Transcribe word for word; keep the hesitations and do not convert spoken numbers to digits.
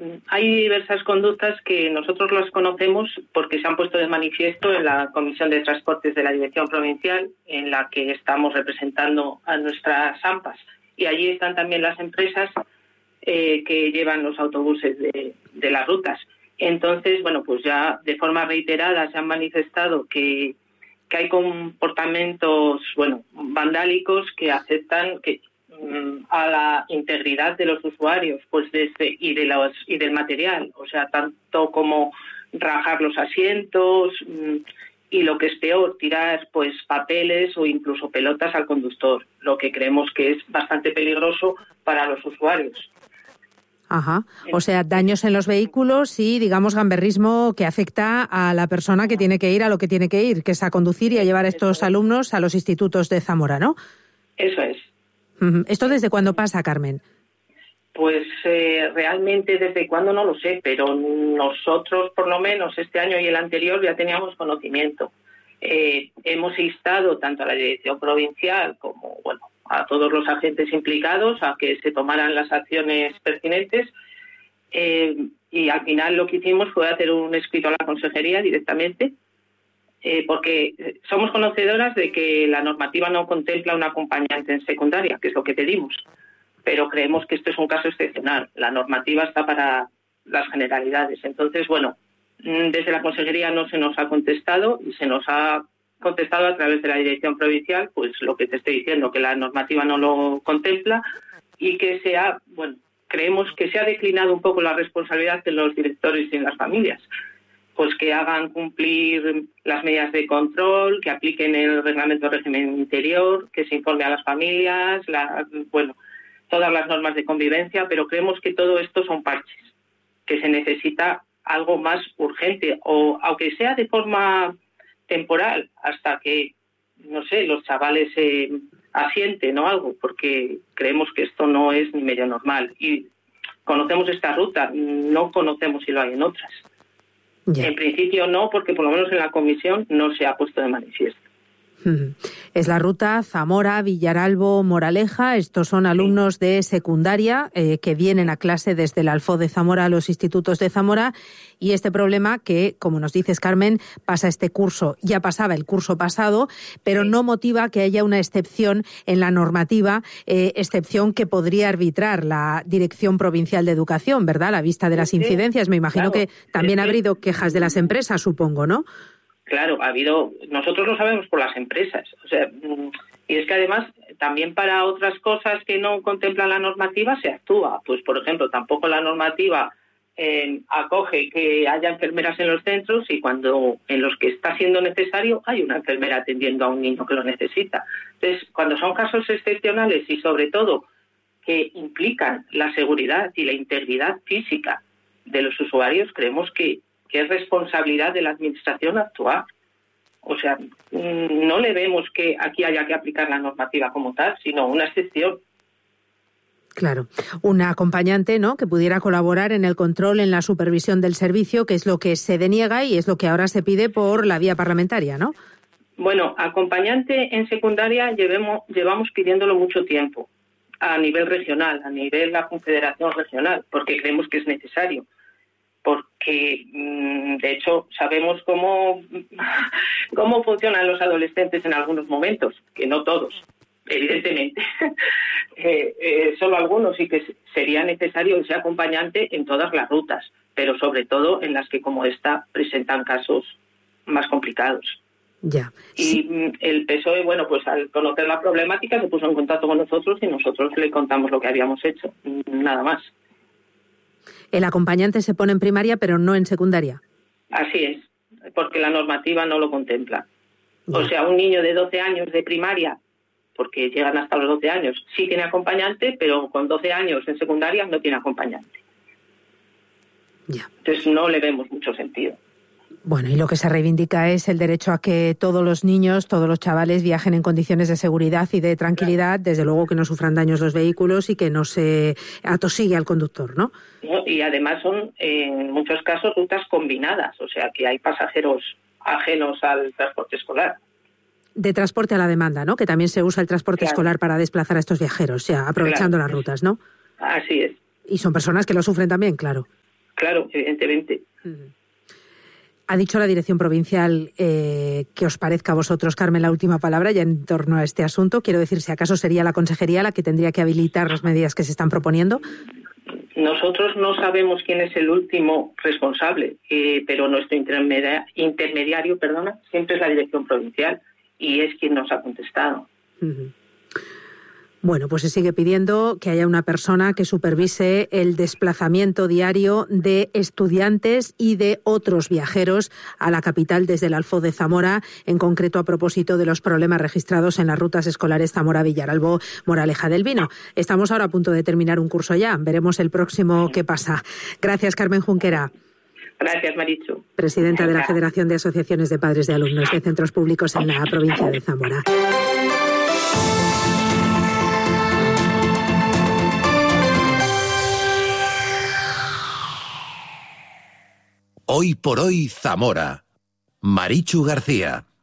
hay diversas conductas que nosotros las conocemos porque se han puesto de manifiesto en la Comisión de Transportes de la Dirección Provincial, en la que estamos representando a nuestras AMPAs. Y allí están también las empresas eh, que llevan los autobuses de, de las rutas. Entonces, bueno, pues ya de forma reiterada se han manifestado que, que hay comportamientos, bueno, vandálicos que afectan que, mm, a la integridad de los usuarios, pues desde y de los y del material, o sea, tanto como rajar los asientos mm, y lo que es peor, tirar pues papeles o incluso pelotas al conductor, lo que creemos que es bastante peligroso para los usuarios. Ajá, o sea, daños en los vehículos y, digamos, gamberrismo que afecta a la persona que tiene que ir a lo que tiene que ir, que es a conducir y a llevar a estos alumnos a los institutos de Zamora, ¿no? Eso es. ¿Esto desde cuándo pasa, Carmen? Pues eh, realmente desde cuándo no lo sé, pero nosotros, por lo menos este año y el anterior, ya teníamos conocimiento. Eh, hemos instado tanto a la Dirección Provincial como, bueno, a todos los agentes implicados a que se tomaran las acciones pertinentes eh, y al final lo que hicimos fue hacer un escrito a la Consejería directamente eh, porque somos conocedoras de que la normativa no contempla un acompañante en secundaria, que es lo que pedimos, pero creemos que esto es un caso excepcional. La normativa está para las generalidades. Entonces, bueno, desde la Consejería no se nos ha contestado y se nos ha contestado a través de la Dirección Provincial, pues lo que te estoy diciendo, que la normativa no lo contempla y que se ha, bueno, creemos que se ha declinado un poco la responsabilidad de los directores y en las familias, pues que hagan cumplir las medidas de control, que apliquen el reglamento de régimen interior, que se informe a las familias, la, bueno, todas las normas de convivencia, pero creemos que todo esto son parches, que se necesita algo más urgente, o aunque sea de forma temporal, hasta que, no sé, los chavales se eh, asienten o algo, porque creemos que esto no es ni medio normal. Y conocemos esta ruta, no conocemos si lo hay en otras. Yeah. En principio no, porque por lo menos en la comisión no se ha puesto de manifiesto. Es la ruta Zamora, Villaralbo, Moraleja. Estos son alumnos de secundaria eh, que vienen a clase desde el Alfo de Zamora a los institutos de Zamora. Y este problema que, como nos dices, Carmen, pasa este curso, ya pasaba el curso pasado, pero no motiva que haya una excepción en la normativa, eh, excepción que podría arbitrar la Dirección Provincial de Educación, ¿verdad? A la vista de las incidencias. Me imagino claro, que también ha habido quejas de las empresas, supongo, ¿no? Claro, ha habido, nosotros lo sabemos por las empresas, o sea, y es que además también para otras cosas que no contemplan la normativa se actúa. Pues por ejemplo, tampoco la normativa eh, acoge que haya enfermeras en los centros y cuando en los que está siendo necesario hay una enfermera atendiendo a un niño que lo necesita. Entonces, cuando son casos excepcionales y sobre todo que implican la seguridad y la integridad física de los usuarios, creemos que que es responsabilidad de la Administración actuar. O sea, no le vemos que aquí haya que aplicar la normativa como tal, sino una excepción. Claro, una acompañante, ¿no?, que pudiera colaborar en el control, en la supervisión del servicio, que es lo que se deniega y es lo que ahora se pide por la vía parlamentaria, ¿no? Bueno, acompañante en secundaria llevemos, llevamos pidiéndolo mucho tiempo, a nivel regional, a nivel de la Confederación Regional, porque creemos que es necesario. Porque, de hecho, sabemos cómo, cómo funcionan los adolescentes en algunos momentos, que no todos, evidentemente, eh, eh, solo algunos, y que sería necesario ese acompañante en todas las rutas, pero sobre todo en las que, como esta, presentan casos más complicados. Ya. Y sí. El P S O E, bueno, pues al conocer la problemática se puso en contacto con nosotros y nosotros le contamos lo que habíamos hecho, nada más. El acompañante se pone en primaria, pero no en secundaria. Así es, porque la normativa no lo contempla. Ya. O sea, un niño de doce años de primaria, porque llegan hasta los doce años, sí tiene acompañante, pero con doce años en secundaria no tiene acompañante. Ya. Entonces no le vemos mucho sentido. Bueno, y lo que se reivindica es el derecho a que todos los niños, todos los chavales viajen en condiciones de seguridad y de tranquilidad, desde luego que no sufran daños los vehículos y que no se atosigue al conductor, ¿no? Y además son, en muchos casos, rutas combinadas, o sea que hay pasajeros ajenos al transporte escolar. De transporte a la demanda, ¿no? Que también se usa el transporte claro. escolar para desplazar a estos viajeros, o sea, aprovechando claro. las rutas, ¿no? Así es. Y son personas que lo sufren también, claro. claro, evidentemente. Uh-huh. Ha dicho la Dirección Provincial eh, que os parezca a vosotros, Carmen, la última palabra ya en torno a este asunto. Quiero decir, si acaso sería la Consejería la que tendría que habilitar las medidas que se están proponiendo. Nosotros no sabemos quién es el último responsable, eh, pero nuestro intermedia- intermediario perdona, siempre es la Dirección Provincial y es quien nos ha contestado. Uh-huh. Bueno, pues se sigue pidiendo que haya una persona que supervise el desplazamiento diario de estudiantes y de otros viajeros a la capital desde el Alfoz de Zamora, en concreto a propósito de los problemas registrados en las rutas escolares Zamora-Villaralbó, Moraleja del Vino. Estamos ahora a punto de terminar un curso ya, veremos el próximo qué pasa. Gracias, Carmen Junquera. Gracias, Marichu. Presidenta de la Federación de Asociaciones de Padres de Alumnos de Centros Públicos en la provincia de Zamora. Hoy por hoy Zamora. Marichu García.